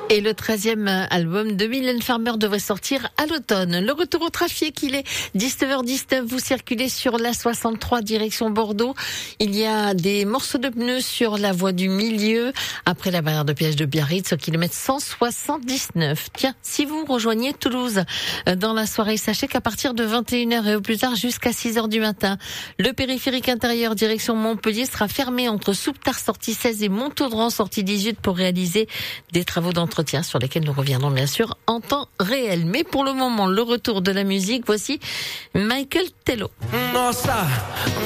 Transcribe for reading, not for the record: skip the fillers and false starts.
Et le 13e album de Mylène Farmer devrait sortir à l'automne. Le retour au trafic, il est 19h19. Vous circulez sur la 63 direction Bordeaux. Il y a des morceaux de pneus sur la voie du milieu après la barrière de péage de Biarritz au kilomètre 179. Tiens, si vous rejoignez Toulouse dans la soirée, sachez qu'à partir de 21h et au plus tard jusqu'à 6h du matin, le périphérique intérieur direction Montpellier sera fermé entre Souptard sortie 16 et Montaudran sortie 18 pour réaliser des travaux d'entretien sur lesquels nous reviendrons bien sûr en temps réel. Mais pour le moment, le retour de la musique, voici Michael Tello.